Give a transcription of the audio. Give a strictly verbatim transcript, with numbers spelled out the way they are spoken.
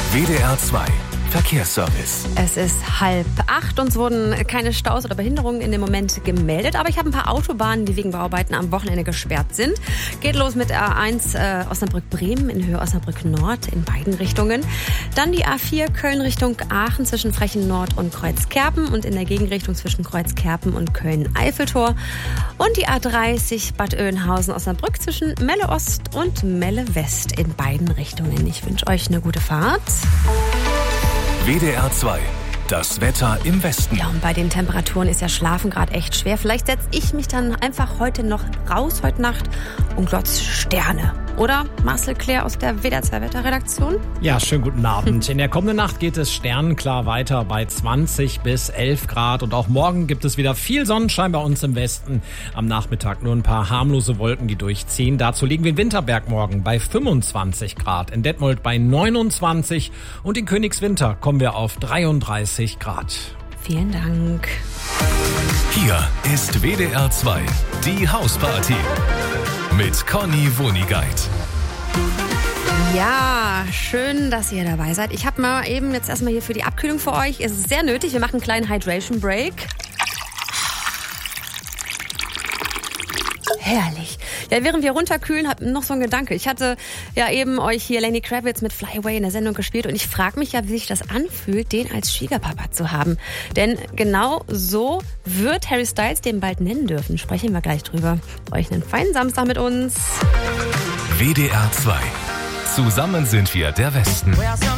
W D R zwei Verkehrsservice. Es ist halb acht und es wurden keine Staus oder Behinderungen in dem Moment gemeldet. Aber ich habe ein paar Autobahnen, die wegen Bauarbeiten am Wochenende gesperrt sind. Geht los mit A eins äh, Osnabrück-Bremen in Höhe Osnabrück-Nord in beiden Richtungen. Dann die A vier Köln Richtung Aachen zwischen Frechen-Nord und Kreuzkerpen und in der Gegenrichtung zwischen Kreuzkerpen und Köln-Eiffeltor. Und die A dreißig Bad Oeynhausen-Osnabrück zwischen Melle-Ost und Melle-West in beiden Richtungen. Ich wünsche euch eine gute Fahrt. W D R zwei, das Wetter im Westen. Ja, und bei den Temperaturen ist ja Schlafen gerade echt schwer. Vielleicht setze ich mich dann einfach heute noch raus, heute Nacht, und glotze Sterne. Oder, Marcel Claire aus der W D R zwei Wetterredaktion? Ja, schönen guten Abend. In der kommenden Nacht geht es sternenklar weiter bei zwanzig bis elf Grad. Und auch morgen gibt es wieder viel Sonnenschein bei uns im Westen. Am Nachmittag nur ein paar harmlose Wolken, die durchziehen. Dazu liegen wir in Winterberg morgen bei fünfundzwanzig Grad, in Detmold bei neunundzwanzig und in Königswinter kommen wir auf dreiunddreißig Grad. Vielen Dank. Hier ist W D R zwei, die Hausparty. Mit Conny Wonigkeit. Ja, schön, dass ihr dabei seid. Ich habe mal eben jetzt erstmal hier für die Abkühlung für euch. Es ist sehr nötig. Wir machen einen kleinen Hydration Break. Herrlich. Ja, während wir runterkühlen, hab noch so ein Gedanke. Ich hatte ja eben euch hier Lenny Kravitz mit Fly Away in der Sendung gespielt und ich frage mich ja, wie sich das anfühlt, den als Schwiegerpapa zu haben. Denn genau so wird Harry Styles den bald nennen dürfen. Sprechen wir gleich drüber. Euch einen feinen Samstag mit uns. W D R zwei. Zusammen sind wir der Westen.